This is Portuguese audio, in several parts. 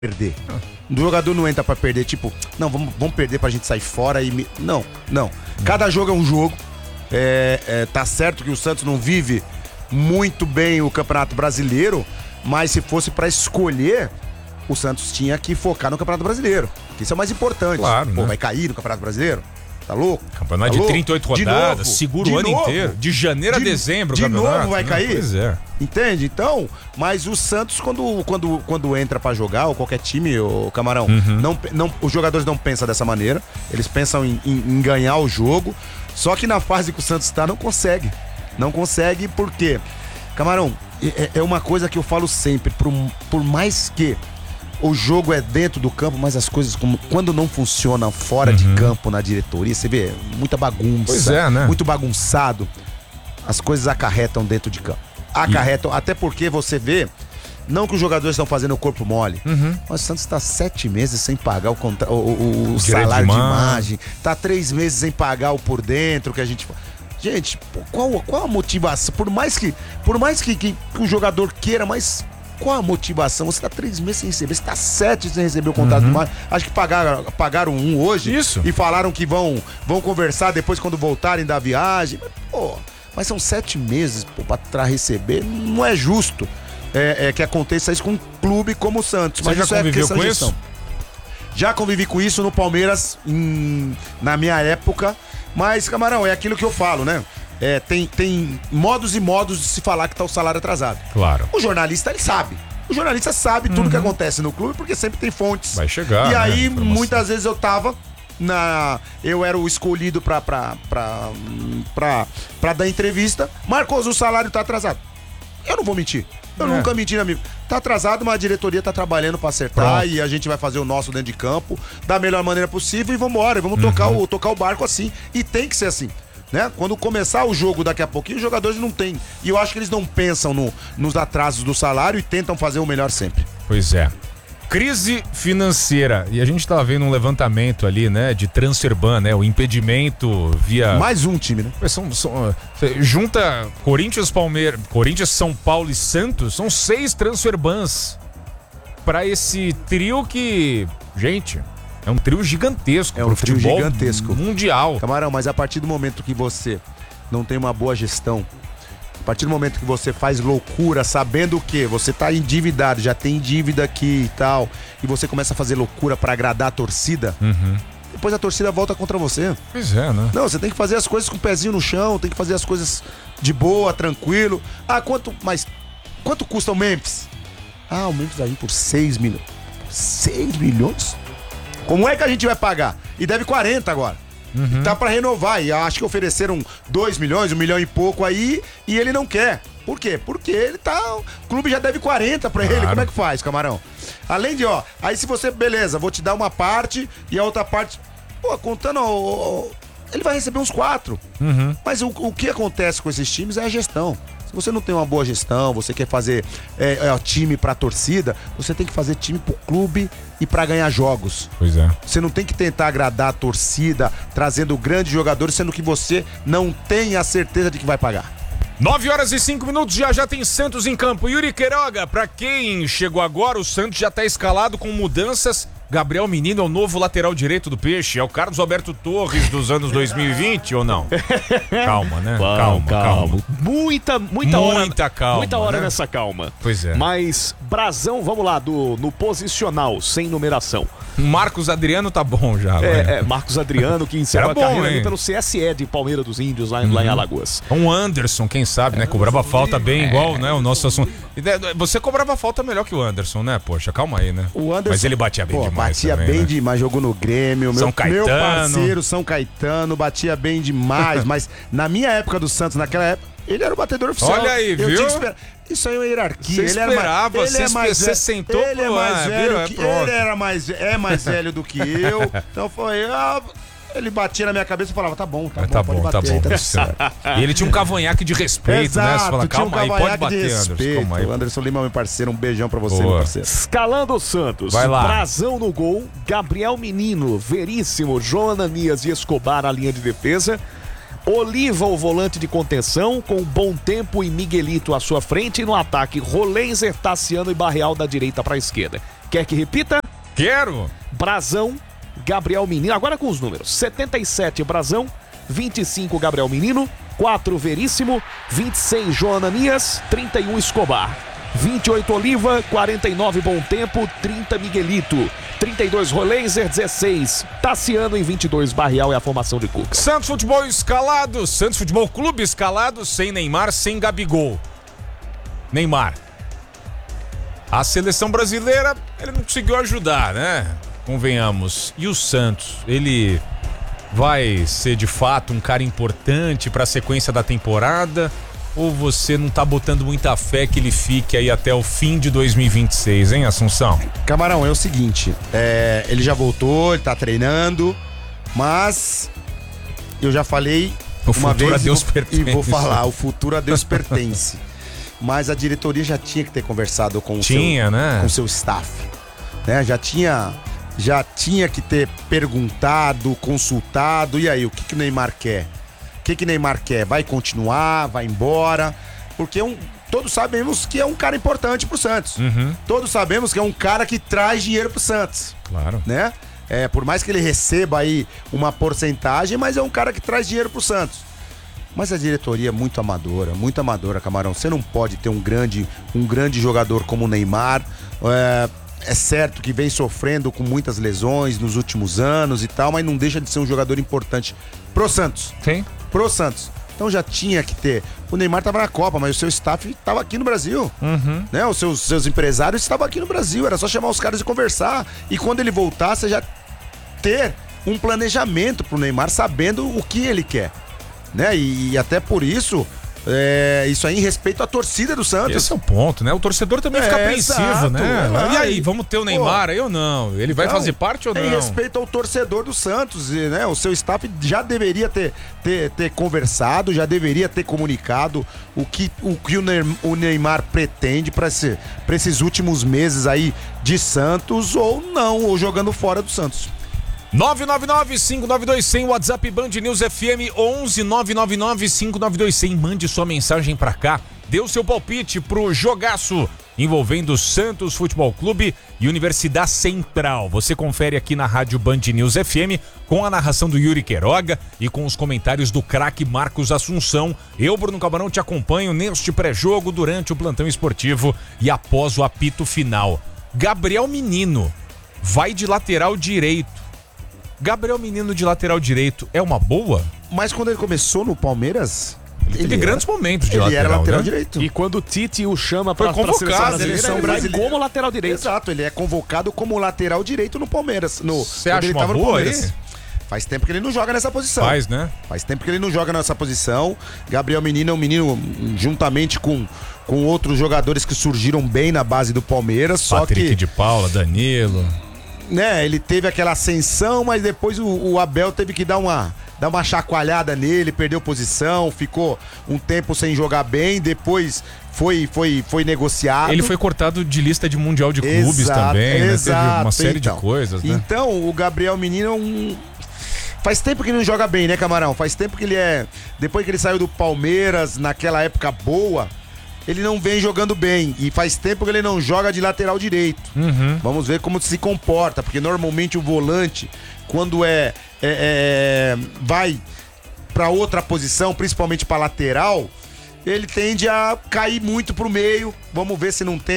perder. O jogador não entra pra perder, tipo, não, vamos perder pra gente sair fora e... Não. Cada jogo é um jogo. Tá certo que o Santos não vive muito bem o Campeonato Brasileiro, mas se fosse pra escolher, o Santos tinha que focar no Campeonato Brasileiro. Que isso é o mais importante. Claro, Pô, né? Vai cair no Campeonato Brasileiro? Tá louco? Campeonato de 38 rodadas, segura o ano inteiro. De janeiro a dezembro, de novo vai cair? Pois é. Entende? Então, mas o Santos, quando entra pra jogar, ou qualquer time, o Camarão, os jogadores não pensam dessa maneira. Eles pensam em ganhar o jogo. Só que na fase que o Santos tá, não consegue. Não consegue porque, Camarão, é uma coisa que eu falo sempre. Por mais que o jogo é dentro do campo, mas as coisas, quando não funcionam fora de campo, na diretoria, você vê muita bagunça. Pois é, né? Muito bagunçado. As coisas acarretam dentro de campo. Acarretam, até porque você vê, não que os jogadores estão fazendo o corpo mole, mas o Santos está 7 meses sem pagar o salário de imagem, tá 3 meses sem pagar o por dentro, que a gente... Gente, qual a motivação? Por mais que o jogador queira, mas... Qual a motivação? Você tá 3 meses sem receber, você tá 7 sem receber o contrato de imagem. Acho que pagaram um hoje. Isso. E falaram que vão conversar depois quando voltarem da viagem. Mas são 7 meses pra receber. Não é justo que aconteça isso com um clube como o Santos. Mas já conviveu com isso? Já convivi com isso no Palmeiras na minha época. Mas, Camarão, é aquilo que eu falo, né? Tem modos e modos de se falar que tá o salário atrasado. Claro. O jornalista, ele sabe. O jornalista sabe tudo que acontece no clube, porque sempre tem fontes. Vai chegar, E aí, né, muitas vezes eu tava eu era o escolhido pra dar entrevista. Marcos, o salário tá atrasado. Eu não vou mentir. Eu nunca menti, amigo. Tá atrasado, mas a diretoria tá trabalhando pra acertar. Pronto. E a gente vai fazer o nosso dentro de campo da melhor maneira possível e vambora. E vamos tocar o barco assim. E tem que ser assim. Né? Quando começar o jogo daqui a pouquinho, os jogadores não têm. E eu acho que eles não pensam nos atrasos do salário e tentam fazer o melhor sempre. Pois é. Crise financeira. E a gente tava vendo um levantamento ali, né? De transfer ban, né? O impedimento via... Mais um time, né? Junta Corinthians, Palmeiras, Corinthians, São Paulo e Santos. São 6 transfer bans pra esse trio que... Gente... É um trio gigantesco. É um trio gigantesco. Mundial. Camarão, mas a partir do momento que você não tem uma boa gestão, a partir do momento que você faz loucura, sabendo o quê? Você tá endividado, já tem dívida aqui e tal, e você começa a fazer loucura pra agradar a torcida, depois a torcida volta contra você. Pois é, né? Não, você tem que fazer as coisas com o pezinho no chão, tem que fazer as coisas de boa, tranquilo. Quanto custa o Memphis? O Memphis vai vir por 6 milhões. 6 milhões? Como é que a gente vai pagar? E deve 40 agora. Tá pra renovar. E acho que ofereceram 2 milhões, 1 milhão e pouco aí, e ele não quer. Por quê? Porque ele tá... O clube já deve 40 pra ele. Como é que faz, Camarão? Além de, aí se você... Beleza, vou te dar uma parte e a outra parte... contando... ele vai receber uns 4. Mas o que acontece com esses times é a gestão. Se você não tem uma boa gestão, você quer fazer time pra torcida, você tem que fazer time pro clube e pra ganhar jogos. Pois é. Você não tem que tentar agradar a torcida, trazendo grandes jogadores, sendo que você não tem a certeza de que vai pagar. 9h05, já tem Santos em campo. Yuri Queiroga, pra quem chegou agora, o Santos já tá escalado com mudanças. Gabriel Menino é o novo lateral direito do Peixe. É o Carlos Alberto Torres dos anos 2020 ou não? Calma, né? Calma. Muita calma. Muita hora, né? Nessa calma. Pois é. Mas, Brazão, vamos lá, no posicional, sem numeração. Marcos Adriano tá bom já. Marcos Adriano, que encerrou a carreira ali pelo CSE de Palmeira dos Índios, lá em Alagoas. Um Anderson, quem sabe, né? Cobrava falta bem igual, né? O nosso assunto. Você cobrava falta melhor que o Anderson, né? Poxa, calma aí, né? O Anderson, mas ele batia bem demais. Batia também, bem né? demais, jogou no Grêmio. Meu parceiro São Caetano, batia bem demais. Mas na minha época do Santos, naquela época, ele era o batedor oficial. Olha aí, viu? Isso aí é uma hierarquia. Você sentou ele é mais velho que ele é mais velho do que eu. Então foi... ele batia na minha cabeça e falava, tá bom. Tá bom. E ele tinha um cavanhaque de respeito, né? Você fala, calma aí, pode bater, Anderson. Calma aí. O Anderson Lima, meu parceiro, um beijão pra você, meu parceiro. Escalando o Santos. Vai lá. Brazão no gol, Gabriel Menino, Veríssimo, João Ananias e Escobar na linha de defesa. Oliva, o volante de contenção, com Bom Tempo e Miguelito à sua frente. E no ataque, Rolenzer, Tassiano e Barreal da direita para a esquerda. Quer que repita? Quero. Brazão, Gabriel Menino, agora com os números. 77 Brazão, 25 Gabriel Menino, 4 Veríssimo, 26 Joananias, 31 Escobar, 28 Oliva, 49 Bom Tempo, 30 Miguelito, 32 Roleiser, 16 Tassiano e 22 Barrial é a formação de Cuca. Santos Futebol escalado, Santos Futebol Clube escalado, sem Neymar, sem Gabigol. Neymar. A seleção brasileira, ele não conseguiu ajudar, né? Convenhamos. E o Santos, ele vai ser de fato um cara importante para a sequência da temporada? Ou você não tá botando muita fé que ele fique aí até o fim de 2026, hein, Assunção? Camarão, é o seguinte, ele já voltou, ele tá treinando, mas eu já falei O uma futuro vez a Deus pertence. e vou falar, o futuro a Deus pertence. Mas a diretoria já tinha que ter conversado com o seu staff, né? Já tinha que ter perguntado, consultado, e aí, o que o Neymar quer? O que Neymar quer? Vai continuar? Vai embora? Porque todos sabemos que é um cara importante pro Santos. Uhum. Todos sabemos que é um cara que traz dinheiro pro Santos. Claro. Né? Por mais que ele receba aí uma porcentagem, mas é um cara que traz dinheiro pro Santos. Mas a diretoria é muito amadora, Camarão. Você não pode ter um grande jogador como o Neymar. É certo que vem sofrendo com muitas lesões nos últimos anos e tal, mas não deixa de ser um jogador importante pro Santos. Sim. Pro Santos. Então já tinha que ter. O Neymar tava na Copa, mas o seu staff tava aqui no Brasil. Uhum. Né? Os seus empresários estavam aqui no Brasil. Era só chamar os caras e conversar. E quando ele voltasse, já ter um planejamento pro Neymar, sabendo o que ele quer. Né? E até por isso, isso aí em respeito à torcida do Santos. Esse é o ponto, né? O torcedor também fica apreensivo, exato, né? lá, E aí, vamos ter o Neymar aí ou não? Ele vai fazer parte ou não? Em respeito ao torcedor do Santos, né? O seu staff já deveria ter conversado, já deveria ter comunicado o que o Neymar pretende para esses últimos meses aí de Santos ou não, ou jogando fora do Santos. 999-592100, WhatsApp Band News FM 11-999-592100. Mande sua mensagem pra cá. Dê o seu palpite pro jogaço envolvendo Santos Futebol Clube e Universidade Central. Você confere aqui na Rádio Band News FM com a narração do Yuri Queiroga e com os comentários do craque Marcos Assunção. Eu, Bruno Camarão, te acompanho neste pré-jogo, durante o plantão esportivo e após o apito final. Gabriel Menino vai de lateral direito. Gabriel Menino de lateral direito é uma boa? Mas quando ele começou no Palmeiras, ele teve grandes momentos de ele lateral, era lateral né? direito. E quando o Tite o chama Foi pra convocado, seleção brasileira, como lateral direito. Exato, ele é convocado como lateral direito no Palmeiras. Você acha uma boa aí? Faz tempo que ele não joga nessa posição. Faz, né? Faz tempo que ele não joga nessa posição. Gabriel Menino é um menino, juntamente com outros jogadores que surgiram bem na base do Palmeiras. Patrick só que de Paula, Danilo... Né, ele teve aquela ascensão, mas depois o Abel teve que dar uma chacoalhada nele, perdeu posição, ficou um tempo sem jogar bem, depois foi negociado. Ele foi cortado de lista de Mundial de Clubes também, né? Teve uma série de coisas, né? Então, o Gabriel Menino faz tempo que ele não joga bem, né, Camarão? Faz tempo que depois que ele saiu do Palmeiras, naquela época boa, ele não vem jogando bem. E faz tempo que ele não joga de lateral direito. Uhum. Vamos ver como se comporta, porque normalmente o volante, quando vai para outra posição, principalmente para lateral, ele tende a cair muito pro meio. Vamos ver se não tem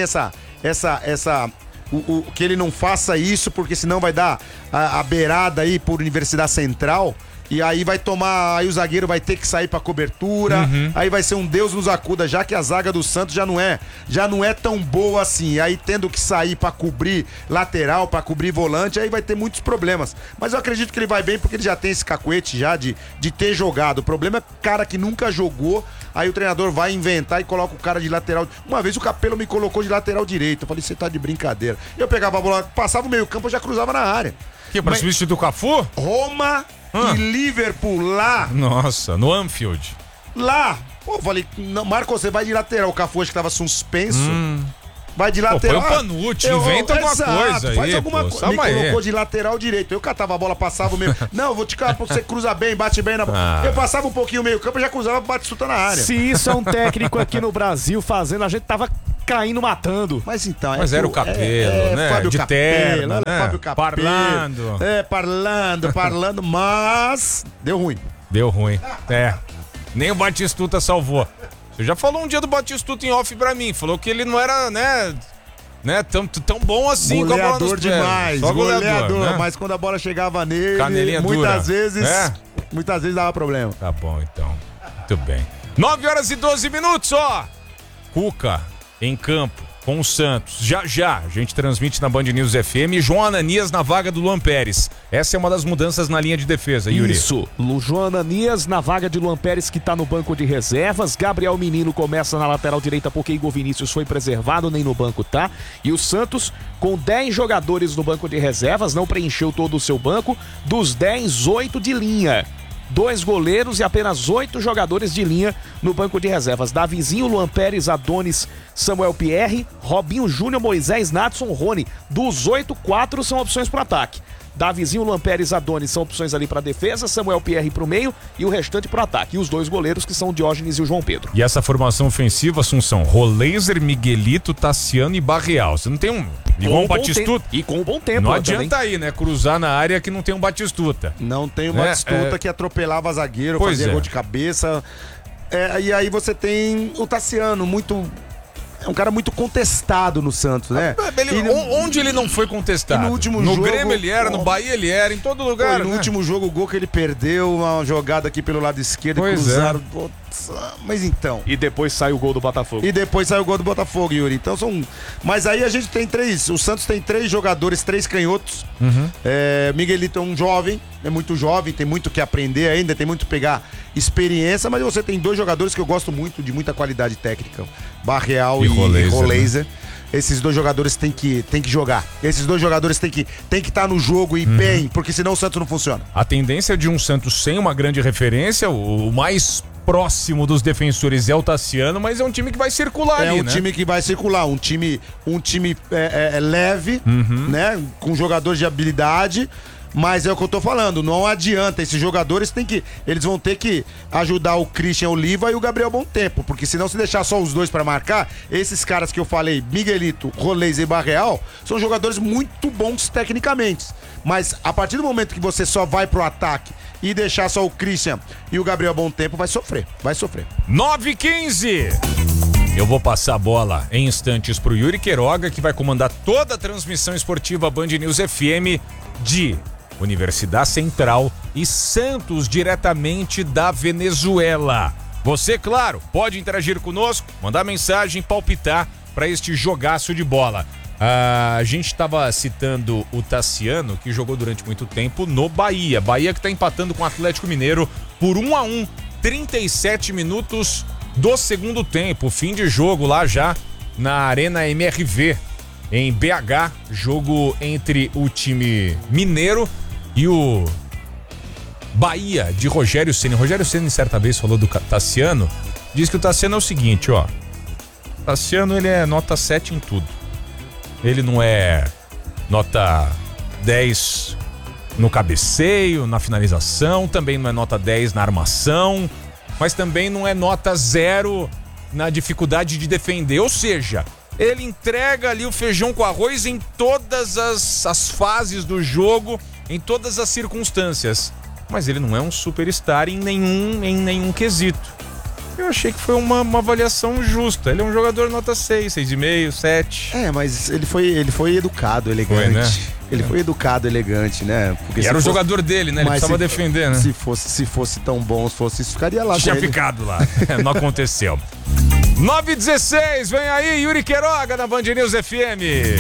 que ele não faça isso, porque senão vai dar a beirada aí por Universidade Central. E aí aí o zagueiro vai ter que sair pra cobertura. Aí vai ser um Deus nos acuda, já que a zaga do Santos já não é tão boa assim. Aí tendo que sair pra cobrir lateral, pra cobrir volante, aí vai ter muitos problemas. Mas eu acredito que ele vai bem, porque ele já tem esse cacuete já de ter jogado. O problema é cara que nunca jogou, aí o treinador vai inventar e coloca o cara de lateral. Uma vez o Capello me colocou de lateral direito. Eu falei, você tá de brincadeira. Eu pegava a bola, passava o meio campo, eu já cruzava na área. Que, pra substituir o Cafu? Roma e Liverpool lá. Nossa, no Anfield. Lá. Pô, eu falei, não, Marcos, você vai de lateral. O Cafu acho que tava suspenso. Vai de lateral. Pô, foi o Panucci, inventa alguma coisa aí. Faz alguma coisa. Me colocou de lateral direito. Eu catava a bola, passava o meio. Não, eu vou te calar, você cruza bem, bate bem na bola. Eu passava um pouquinho o meio campo, já cruzava, bate chuta na área. Se isso é um técnico aqui no Brasil fazendo, a gente tava caindo, matando. Mas então... Mas era o Capello, né? Fábio De Capello, terno, né? Fábio Capello. Parlando, mas deu ruim. Deu ruim. Nem o Batistuta salvou. Você já falou um dia do Batistuta em off pra mim. Falou que ele não era, né tão bom assim. Goleador demais. Só goleador, né? Mas quando a bola chegava nele, Canelinha muitas dura. vezes dava problema. Tá bom, então. Muito bem. 9h12, ó. Cuca em campo com o Santos. Já, a gente transmite na Band News FM. João Ananias na vaga do Luan Pérez. Essa é uma das mudanças na linha de defesa, Yuri. Isso, João Ananias na vaga de Luan Pérez, que tá no banco de reservas. Gabriel Menino começa na lateral direita porque Igor Vinícius foi preservado, nem no banco tá. E o Santos, com 10 jogadores no banco de reservas, não preencheu todo o seu banco. Dos 10, 8 de linha. 2 goleiros e apenas 8 jogadores de linha no banco de reservas. Davizinho, Luan Pérez, Adonis, Samuel Pierre, Robinho Júnior, Moisés, Natson, Rony. Dos 8, 4 são opções para ataque. Davizinho, Luan Pérez, Adonis são opções ali para defesa, Samuel Pierre pro meio e o restante pro ataque. E os 2 goleiros que são o Diógenes e o João Pedro. E essa formação ofensiva, Assunção, Roleiser, Miguelito, Tassiano e Barreal. Você não tem um... Igual um Batistuta. E com um bom tempo. Não adianta aí, né? Cruzar na área que não tem um Batistuta. Não tem um Batistuta que atropelava zagueiro, pois fazia gol de cabeça. E aí você tem o Tassiano, é um cara muito contestado no Santos, né? Onde ele não foi contestado? No último jogo, Grêmio ele era, no Bahia ele era, em todo lugar. No último jogo, o gol que ele perdeu, uma jogada aqui pelo lado esquerdo, cruzaram. Mas então. E depois sai o gol do Botafogo. Yuri. Então Mas aí a gente tem 3. O Santos tem 3 jogadores, 3 canhotos. Miguelito é um jovem, é muito jovem, tem muito que aprender ainda, tem muito que pegar experiência, mas você tem 2 jogadores que eu gosto muito, de muita qualidade técnica. Barreal e Roleiser. Né? Esses 2 jogadores têm que jogar. Esses 2 jogadores têm que estar no jogo e bem, porque senão o Santos não funciona. A tendência de um Santos sem uma grande referência, o mais próximo dos defensores é o Tassiano, mas é um time que vai circular ali, né? É um time que vai circular, um time leve, né? Com jogadores de habilidade. Mas é o que eu tô falando, não adianta, esses jogadores eles vão ter que ajudar o Christian Oliva e o Gabriel Bom Tempo, porque senão se deixar só os 2 pra marcar, esses caras que eu falei, Miguelito, Roleiser e Barreal, são jogadores muito bons tecnicamente, mas a partir do momento que você só vai pro ataque e deixar só o Christian e o Gabriel Bom Tempo, vai sofrer. 9h15. Eu vou passar a bola em instantes pro Yuri Queiroga, que vai comandar toda a transmissão esportiva Band News FM de Universidade Central e Santos, diretamente da Venezuela. Você, claro, pode interagir conosco, mandar mensagem, palpitar para este jogaço de bola. A gente estava citando o Tassiano, que jogou durante muito tempo no Bahia. Bahia que está empatando com o Atlético Mineiro por 1-1, 37 minutos do segundo tempo. Fim de jogo lá já na Arena MRV, em BH. Jogo entre o time mineiro e o Bahia de Rogério Ceni. Rogério Ceni certa vez falou do Tassiano. Diz que o Tassiano é o seguinte, ó. Tassiano, ele é nota 7 em tudo. Ele não é nota 10 no cabeceio, na finalização, também não é nota 10 na armação, mas também não é nota 0 na dificuldade de defender. Ou seja, ele entrega ali o feijão com arroz em todas as fases do jogo, em todas as circunstâncias. Mas ele não é um superstar em nenhum quesito. Eu achei que foi uma avaliação justa. Ele é um jogador nota 6, 6,5, 7. Mas ele foi educado, elegante. Foi, né? Ele foi educado, elegante, né? Porque e era o jogador dele, né? Ele precisava defender, né? Se fosse tão bom, isso ficaria lá. Tinha ficado lá. Não aconteceu. 9h16, vem aí Yuri Queiroga na Band News FM.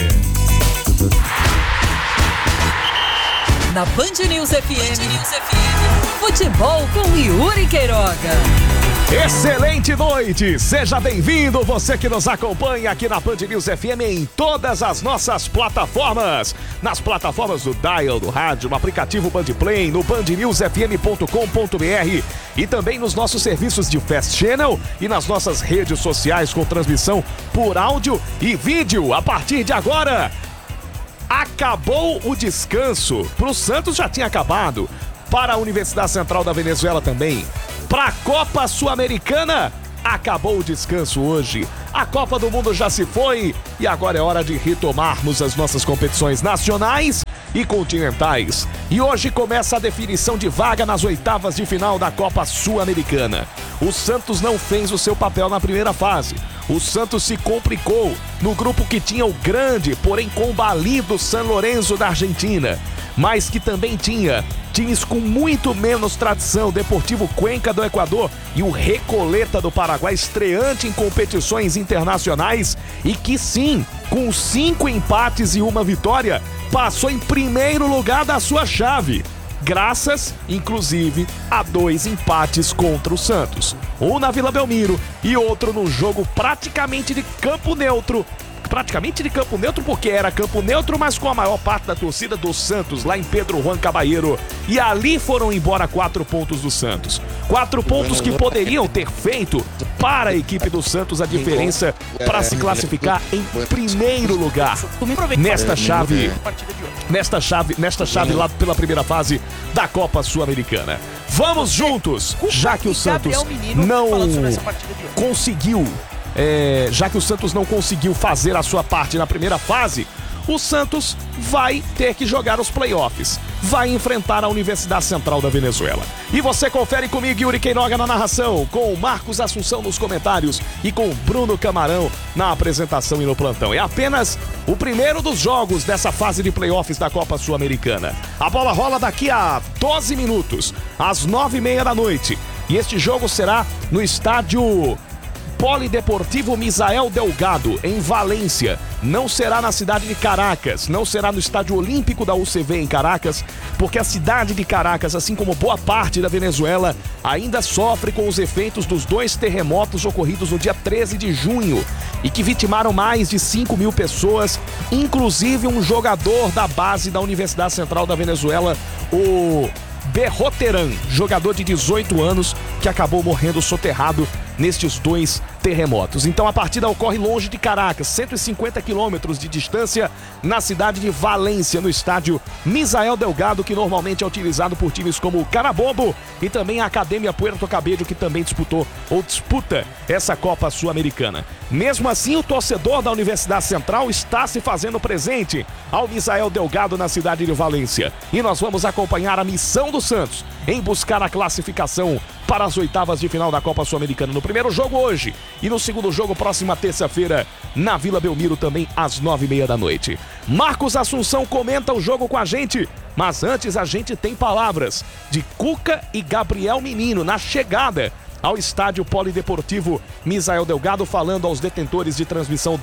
Na Band News FM, futebol com Yuri Queiroga. Excelente noite, seja bem-vindo você que nos acompanha aqui na Band News FM em todas as nossas plataformas, nas plataformas do Dial, do rádio, no aplicativo Bandplay, no bandnewsfm.com.br e também nos nossos serviços de Fast Channel e nas nossas redes sociais com transmissão por áudio e vídeo. A partir de agora, acabou o descanso, pro Santos já tinha acabado, para a Universidade Central da Venezuela também. Para a Copa Sul-Americana, acabou o descanso hoje. A Copa do Mundo já se foi e agora é hora de retomarmos as nossas competições nacionais e continentais. E hoje começa a definição de vaga nas oitavas de final da Copa Sul-Americana. O Santos não fez o seu papel na primeira fase. O Santos se complicou no grupo que tinha o grande, porém combalido San Lorenzo da Argentina, mas que também tinha times com muito menos tradição, Deportivo Cuenca do Equador e o Recoleta do Paraguai, estreante em competições internacionais e que sim, com 5 empates e 1 vitória, passou em primeiro lugar da sua chave, graças, inclusive, a 2 empates contra o Santos. Um na Vila Belmiro e outro no jogo praticamente de campo neutro. Praticamente de campo neutro porque era campo neutro, mas com a maior parte da torcida do Santos lá em Pedro Juan Caballero. E ali foram embora 4 pontos do Santos. 4 pontos que poderiam ter feito para a equipe do Santos a diferença para se classificar em primeiro lugar nesta chave lá pela primeira fase da Copa Sul-Americana. Vamos juntos, já que o Santos não conseguiu fazer a sua parte na primeira fase, o Santos vai ter que jogar os playoffs. Vai enfrentar a Universidade Central da Venezuela. E você confere comigo, Yuri Queiroga, na narração, com o Marcos Assunção nos comentários e com o Bruno Camarão na apresentação e no plantão. É apenas o primeiro dos jogos dessa fase de playoffs da Copa Sul-Americana. A bola rola daqui a 12 minutos, às 9h30 da noite. E este jogo será no estádio Polideportivo Misael Delgado, em Valência. Não será na cidade de Caracas, não será no Estádio Olímpico da UCV em Caracas, porque a cidade de Caracas, assim como boa parte da Venezuela, ainda sofre com os efeitos dos 2 terremotos ocorridos no dia 13 de junho e que vitimaram mais de 5.000 pessoas, inclusive um jogador da base da Universidade Central da Venezuela, o Berroteran, jogador de 18 anos, que acabou morrendo soterrado nestes 2 terremotos. Então a partida ocorre longe de Caracas, 150 quilômetros de distância, na cidade de Valência, no estádio Misael Delgado, que normalmente é utilizado por times como o Carabobo e também a Academia Puerto Cabello, que também disputa essa Copa Sul-Americana. Mesmo assim, o torcedor da Universidade Central está se fazendo presente ao Misael Delgado na cidade de Valência. E nós vamos acompanhar a missão do Santos em buscar a classificação para as oitavas de final da Copa Sul-Americana no primeiro jogo hoje e no segundo jogo próxima terça-feira na Vila Belmiro, também às 9h30 da noite. Marcos Assunção comenta o jogo com a gente, mas antes a gente tem palavras de Cuca e Gabriel Menino na chegada ao estádio Polideportivo Misael Delgado, falando aos detentores de transmissão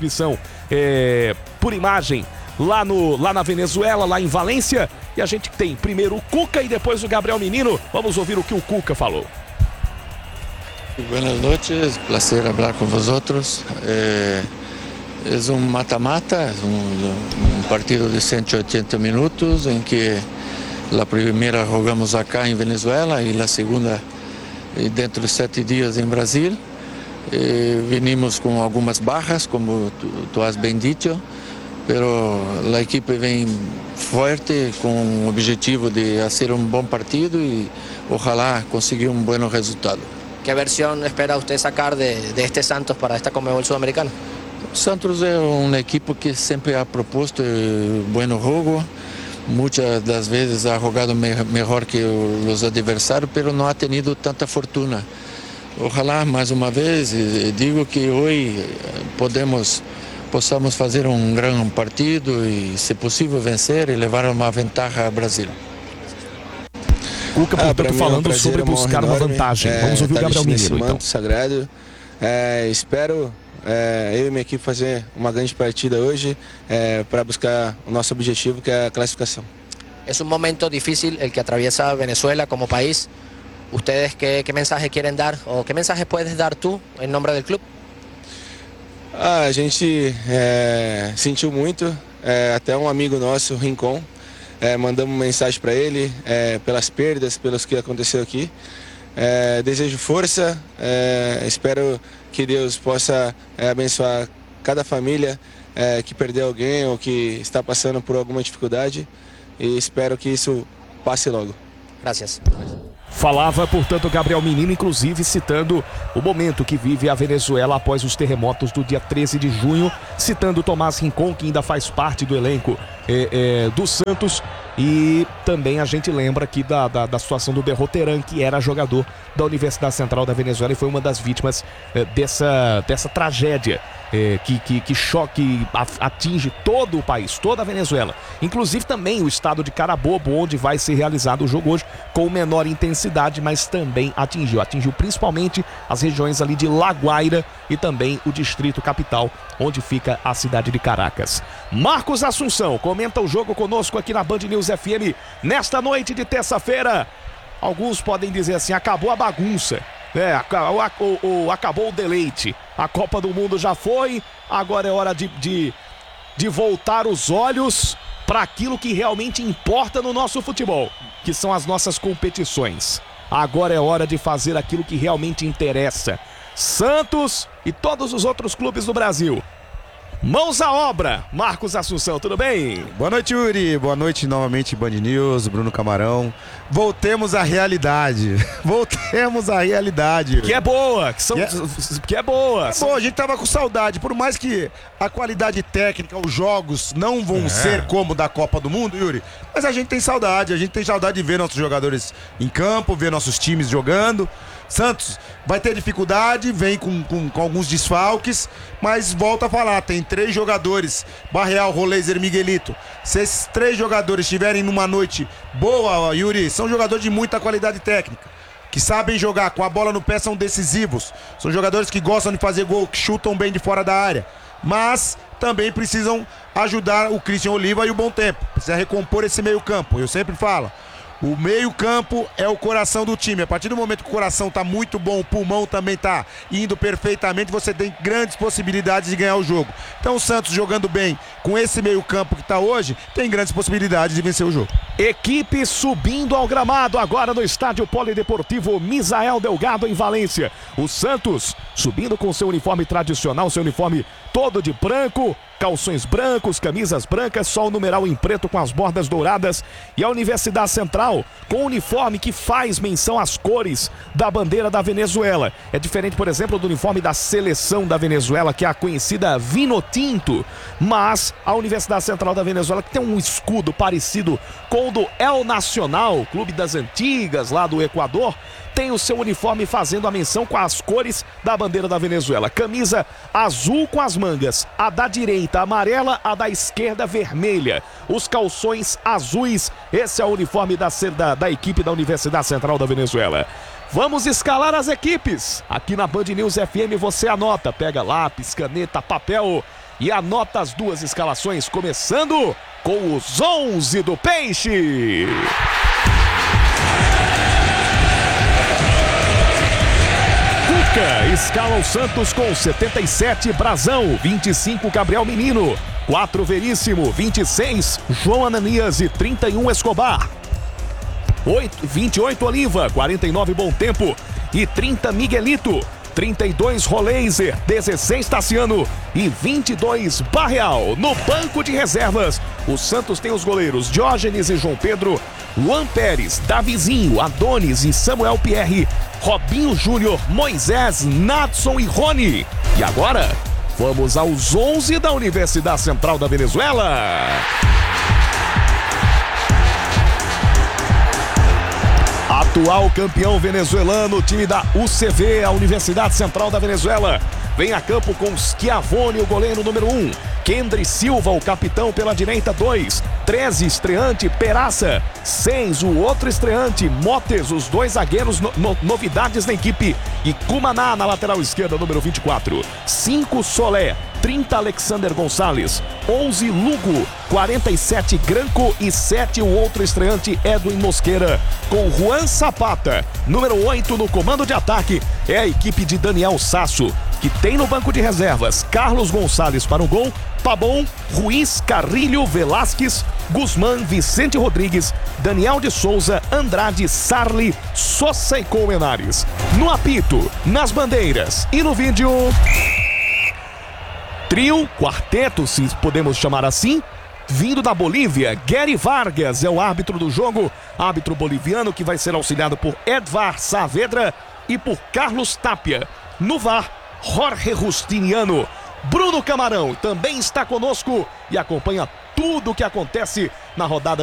por imagem lá na Venezuela, lá em Valência. E a gente tem primeiro o Cuca e depois o Gabriel Menino. Vamos ouvir o que o Cuca falou. Buenas noches, placer falar com vosotros. É um mata-mata, um partido de 180 minutos em que a primeira jogamos acá em Venezuela e a segunda dentro de 7 dias em Brasil. Venimos com algumas barras, como tu has bem dito, pero a equipe vem forte com o objetivo de fazer um bom partido e ojalá conseguir um bom resultado. ¿Qué versión espera usted sacar de este Santos para esta Conmebol Sudamericana? O Santos é uma equipe que sempre ha proposto bom jogo. Muitas das vezes ha jogado melhor que os adversários, pero não ha tenido tanta fortuna. Ojalá mais uma vez, digo que hoje possamos fazer um grande partido e, se possível, vencer e levar uma vantagem ao Brasil. Cuca, portanto, falando sobre buscar uma vantagem. Vamos ouvir o Gabriel Menino, então. Sagrado. Espero eu e minha equipe fazer uma grande partida hoje para buscar o nosso objetivo, que é a classificação. Es un momento difícil el que atraviesa Venezuela como país. ¿Ustedes qué mensaje quieren dar o qué mensaje puedes dar tú en nombre del club? A gente sentiu muito, até um amigo nosso, Rincon, mandamos uma mensagem para ele pelas perdas, pelos que aconteceu aqui. Desejo força, espero que Deus possa abençoar cada família que perdeu alguém ou que está passando por alguma dificuldade, e espero que isso passe logo. Gracias. Falava, portanto, Gabriel Menino, inclusive citando o momento que vive a Venezuela após os terremotos do dia 13 de junho, citando Tomás Rincon, que ainda faz parte do elenco do Santos, e também a gente lembra aqui da situação do Derroteran, que era jogador da Universidade Central da Venezuela e foi uma das vítimas dessa tragédia que choque atinge todo o país, toda a Venezuela, inclusive também o estado de Carabobo, onde vai ser realizado o jogo hoje, com menor intensidade, mas também atingiu principalmente as regiões ali de La Guaira e também o distrito capital, onde fica a cidade de Caracas. Marcos Assunção comenta o jogo conosco aqui na Band News FM nesta noite de terça-feira. Alguns podem dizer assim, acabou a bagunça. Acabou o deleite. A Copa do Mundo já foi, agora é hora de voltar os olhos para aquilo que realmente importa no nosso futebol, que são as nossas competições. Agora é hora de fazer aquilo que realmente interessa. Santos e todos os outros clubes do Brasil. Mãos à obra, Marcos Assunção, tudo bem? Boa noite, Yuri. Boa noite novamente, Band News, Bruno Camarão. Voltemos à realidade. Voltemos à realidade. Que é boa, que é boa. Bom, a gente tava com saudade. Por mais que a qualidade técnica, os jogos não vão ser como da Copa do Mundo, Yuri, mas a gente tem saudade. A gente tem saudade de ver nossos jogadores em campo, ver nossos times jogando. Santos vai ter dificuldade, vem com alguns desfalques, mas volta a falar, tem 3 jogadores, Barreal, Roleiser e Miguelito. Se esses 3 jogadores estiverem numa noite boa, Yuri, são jogadores de muita qualidade técnica, que sabem jogar, com a bola no pé são decisivos, são jogadores que gostam de fazer gol, que chutam bem de fora da área, mas também precisam ajudar o Christian Oliva e o Bom Tempo, precisa recompor esse meio campo, eu sempre falo. O meio-campo é o coração do time. A partir do momento que o coração tá muito bom, o pulmão também tá indo perfeitamente, você tem grandes possibilidades de ganhar o jogo. Então o Santos jogando bem com esse meio-campo que tá hoje, tem grandes possibilidades de vencer o jogo. Equipe subindo ao gramado agora no estádio Polideportivo Misael Delgado em Valência. O Santos subindo com seu uniforme tradicional, seu uniforme todo de branco, calções brancos, camisas brancas, só o numeral em preto com as bordas douradas, e a Universidade Central com o uniforme que faz menção às cores da bandeira da Venezuela. É diferente, por exemplo, do uniforme da seleção da Venezuela, que é a conhecida Vinotinto, mas a Universidade Central da Venezuela, que tem um escudo parecido com o do El Nacional, clube das antigas lá do Equador, tem o seu uniforme fazendo a menção com as cores da bandeira da Venezuela. Camisa azul com as mangas, a da direita amarela, a da esquerda vermelha. Os calções azuis, esse é o uniforme da equipe da Universidade Central da Venezuela. Vamos escalar as equipes. Aqui na Band News FM você anota, pega lápis, caneta, papel e anota as 2 escalações, começando com os 11 do Peixe. Escala o Santos com 77, Brazão, 25, Gabriel Menino, 4, Veríssimo, 26, João Ananias e 31, Escobar, 28, Oliva, 49, Bom Tempo e 30, Miguelito, 32, Roleiser, 16, Tassiano e 22, Barreal. No banco de reservas, o Santos tem os goleiros Diógenes e João Pedro, Luan Pérez, Davizinho, Adonis e Samuel Pierre, Robinho Júnior, Moisés, Nadson e Rony. E agora, vamos aos 11 da Universidade Central da Venezuela. Atual campeão venezuelano, time da UCV, a Universidade Central da Venezuela. Vem a campo com Schiavone, o goleiro número 1. Kendry Silva, o capitão pela direita, 2. 13, estreante, Peraça. 6, o outro estreante, Motes, os 2 zagueiros, novidades na equipe. E Cumaná na lateral esquerda, número 24. 5, Solé. 30, Alexander Gonçalves, 11, Lugo, 47, Granco e 7, o outro estreante, Edwin Mosqueira, com Juan Zapata. Número 8 no comando de ataque é a equipe de Daniel Sasso, que tem no banco de reservas Carlos Gonçalves para o gol, Pabon, Ruiz, Carrilho, Velasquez, Guzmán, Vicente Rodrigues, Daniel de Souza, Andrade, Sarli, Sosa e Colmenares. No apito, nas bandeiras e no vídeo... Trio, quarteto, se podemos chamar assim, Vindo da Bolívia, Gary Vargas é o árbitro do jogo. Árbitro boliviano que vai ser auxiliado por Edvar Saavedra e por Carlos Tapia. No VAR, Jorge Justiniano. Bruno Camarão também está conosco e acompanha tudo o que acontece na rodada